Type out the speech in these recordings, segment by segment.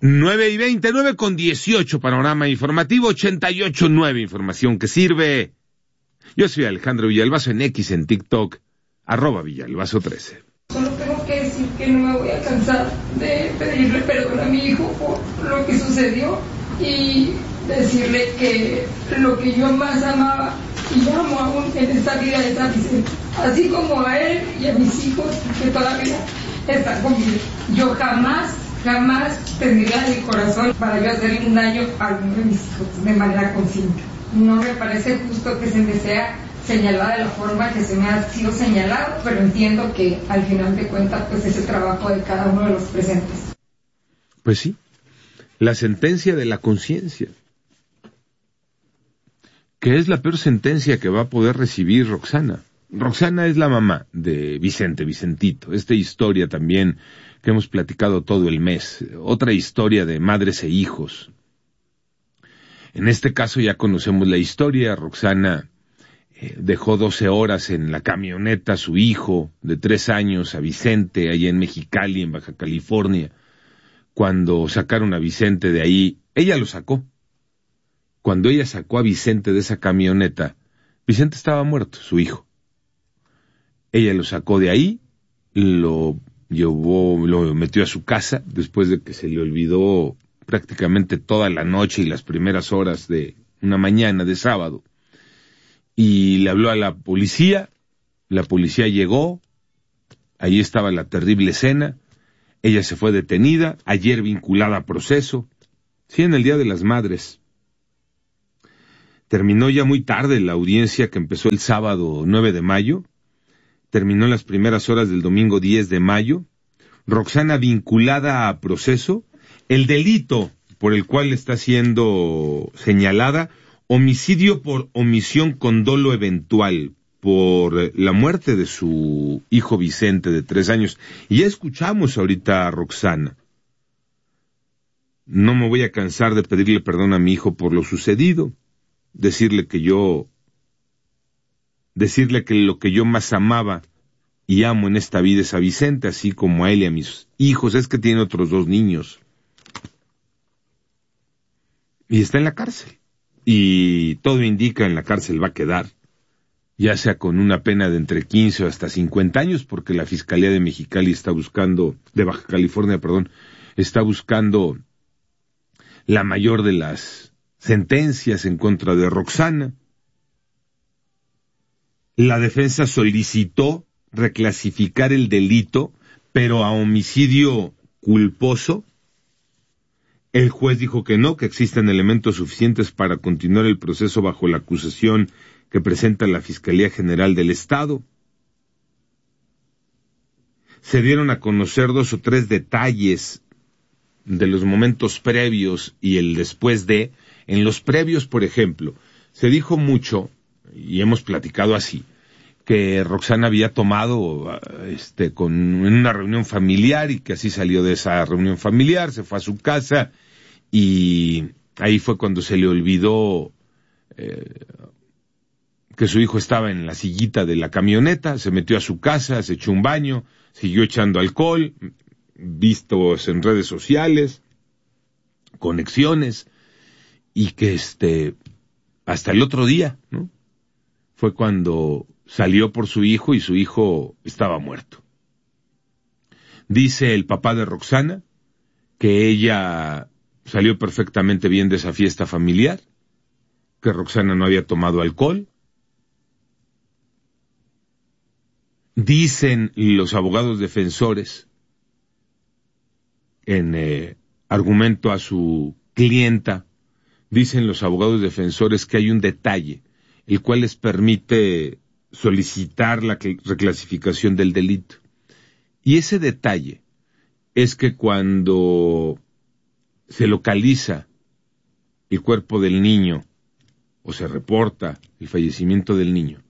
9:29 con 18, panorama informativo 88.9, información que sirve. Yo soy Alejandro Villalbazo en X, en TikTok, @Villalbazo13. Solo tengo que decir que no me voy a cansar de pedirle perdón a mi hijo por lo que sucedió y decirle que lo que yo más amaba y amo aún en esta vida es a Vicente, así como a él y a mis hijos que todavía están conmigo. Yo jamás tendría el corazón para yo hacerle un daño a alguno de mis hijos de manera consciente. No me parece justo que se me sea señalada de la forma que se me ha sido señalado, pero entiendo que al final de cuentas pues es el trabajo de cada uno de los presentes. Pues sí, la sentencia de la conciencia, que es la peor sentencia que va a poder recibir Roxana. Roxana es la mamá de Vicentito, esta historia también que hemos platicado todo el mes, otra historia de madres e hijos. En este caso ya conocemos la historia. Roxana dejó 12 horas en la camioneta a su hijo de 3 años, a Vicente, allá en Mexicali, en Baja California. Cuando sacaron a Vicente de ahí, ella lo sacó. Cuando ella sacó a Vicente de esa camioneta, Vicente estaba muerto, su hijo. Ella lo sacó de ahí, lo metió a su casa, después de que se le olvidó prácticamente toda la noche y las primeras horas de una mañana de sábado. Y le habló a la policía llegó, ahí estaba la terrible escena, ella se fue detenida, ayer vinculada a proceso, sí, en el Día de las Madres. Terminó ya muy tarde la audiencia que empezó el sábado 9 de mayo, terminó en las primeras horas del domingo 10 de mayo, Roxana vinculada a proceso, el delito por el cual está siendo señalada, homicidio por omisión con dolo eventual, por la muerte de su hijo Vicente de 3 años. Y ya escuchamos ahorita a Roxana. No me voy a cansar de pedirle perdón a mi hijo por lo sucedido, decirle que lo que yo más amaba y amo en esta vida es a Vicente, así como a él y a mis hijos. Es que tiene otros 2 niños. Y está en la cárcel. Y todo indica en la cárcel va a quedar, ya sea con una pena de entre 15 o hasta 50 años, porque la Fiscalía de Mexicali de Baja California, está buscando la mayor de las sentencias en contra de Roxana. La defensa solicitó reclasificar el delito, pero a homicidio culposo. El juez dijo que no, que existen elementos suficientes para continuar el proceso bajo la acusación que presenta la Fiscalía General del Estado. Se dieron a conocer 2 o 3 detalles de los momentos previos y el después de. En los previos, por ejemplo, se dijo mucho, y hemos platicado así, que Roxana había tomado en una reunión familiar y que así salió de esa reunión familiar, se fue a su casa y ahí fue cuando se le olvidó que su hijo estaba en la sillita de la camioneta, se metió a su casa, se echó un baño, siguió echando alcohol, vistos en redes sociales, conexiones, y que hasta el otro día, ¿no? Fue cuando salió por su hijo y su hijo estaba muerto. Dice el papá de Roxana que ella salió perfectamente bien de esa fiesta familiar, que Roxana no había tomado alcohol. Dicen los abogados defensores, en argumento a su clienta, dicen los abogados defensores que hay un detalle, el cual les permite solicitar la reclasificación del delito. Y ese detalle es que cuando se localiza el cuerpo del niño o se reporta el fallecimiento del niño,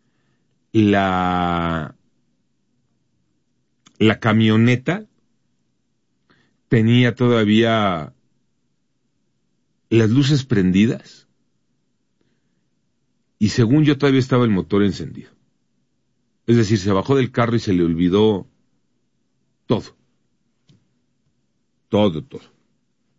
la camioneta tenía todavía las luces prendidas y según yo todavía estaba el motor encendido. Es decir, se bajó del carro y se le olvidó todo.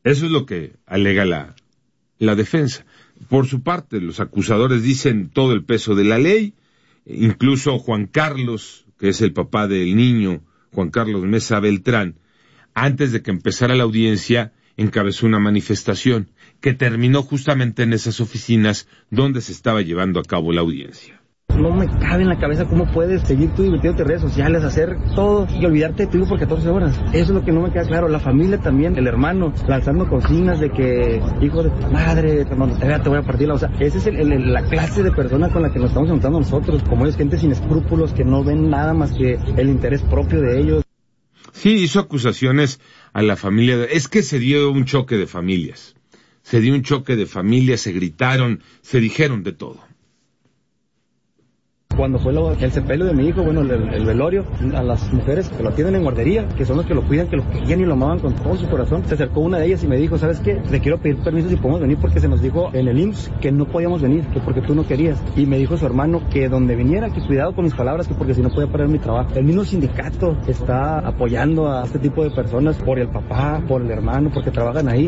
Eso es lo que alega la defensa. Por su parte, los acusadores dicen todo el peso de la ley, incluso Juan Carlos, que es el papá del niño, Juan Carlos Mesa Beltrán, antes de que empezara la audiencia, encabezó una manifestación que terminó justamente en esas oficinas donde se estaba llevando a cabo la audiencia. No me cabe en la cabeza cómo puedes seguir tú divirtiéndote en redes sociales, hacer todo y olvidarte de tu hijo por 14 horas. Eso es lo que no me queda claro. La familia también, el hermano, lanzando consignas de que, hijo de tu madre, cuando te vea te voy a partir la... O sea, esa es la clase de persona con la que nos estamos juntando nosotros. Como es gente sin escrúpulos, que no ven nada más que el interés propio de ellos. Sí, hizo acusaciones a la familia. Es que se dio un choque de familias. Se dio un choque de familias, se gritaron, se dijeron de todo. Cuando fue el sepelio de mi hijo, bueno, el velorio, a las mujeres que lo tienen en guardería, que son los que lo cuidan, que lo querían y lo amaban con todo su corazón, se acercó una de ellas y me dijo, ¿sabes qué? Le quiero pedir permiso si podemos venir porque se nos dijo en el IMSS que no podíamos venir, que porque tú no querías. Y me dijo su hermano que donde viniera, que cuidado con mis palabras, que porque si no podía parar mi trabajo. El mismo sindicato está apoyando a este tipo de personas por el papá, por el hermano, porque trabajan ahí.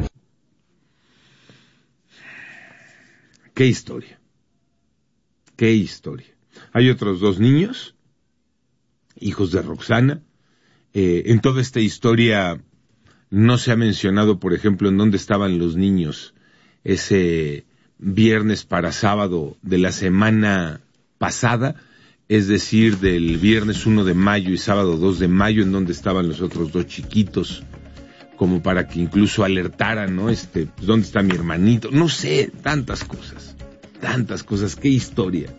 ¡Qué historia! ¡Qué historia! Hay otros 2 niños, hijos de Roxana. En toda esta historia no se ha mencionado, por ejemplo, en dónde estaban los niños ese viernes para sábado de la semana pasada, es decir, del viernes 1 de mayo y sábado 2 de mayo, en dónde estaban los otros 2 chiquitos, como para que incluso alertaran, ¿no? ¿Dónde está mi hermanito? No sé, tantas cosas. Qué historia.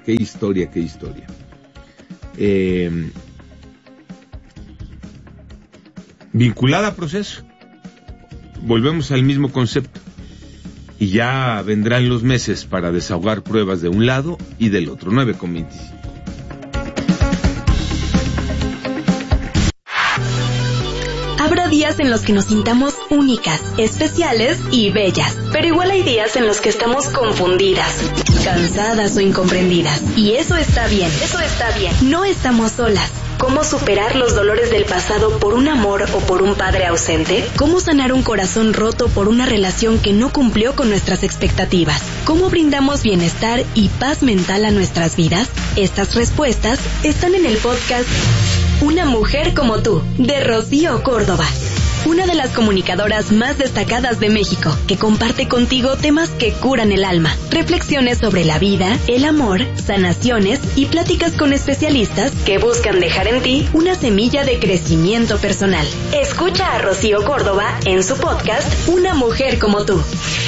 Vinculada a proceso, volvemos al mismo concepto, y ya vendrán los meses para desahogar pruebas de un lado y del otro. 9:25. Habrá días en los que nos sintamos únicas, especiales y bellas, pero igual hay días en los que estamos confundidas, cansadas o incomprendidas. Y eso está bien. No estamos solas. ¿Cómo superar los dolores del pasado por un amor o por un padre ausente? ¿Cómo sanar un corazón roto por una relación que no cumplió con nuestras expectativas? ¿Cómo brindamos bienestar y paz mental a nuestras vidas? Estas respuestas están en el podcast Una mujer como tú, de Rocío Córdoba. Una de las comunicadoras más destacadas de México, que comparte contigo temas que curan el alma, reflexiones sobre la vida, el amor, sanaciones y pláticas con especialistas que buscan dejar en ti una semilla de crecimiento personal. Escucha a Rocío Córdoba en su podcast Una mujer como tú.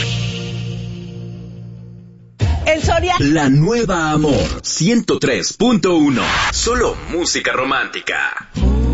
El Soria. La nueva Amor 103.1. Solo música romántica.